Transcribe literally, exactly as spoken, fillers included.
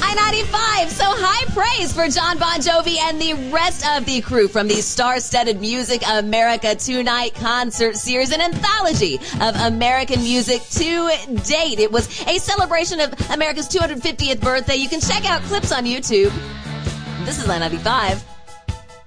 I ninety-five. So high praise for John Bon Jovi and the rest of the crew from the star-studded Music America two-night concert series, an anthology of American music to date. It was a celebration of America's two hundred fiftieth birthday. You can check out clips on YouTube. This is I ninety-five.